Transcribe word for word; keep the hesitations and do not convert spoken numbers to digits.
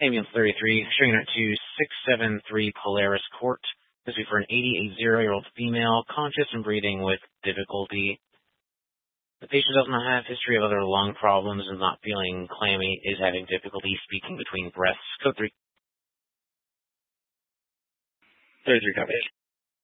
Ambulance thirty-three, showing it to six seven three Polaris Court. This will be for an eighty-eight-year-old female, conscious and breathing with difficulty. The patient does not have history of other lung problems and is not feeling clammy, is having difficulty speaking between breaths. Code three. thirty-three, copy.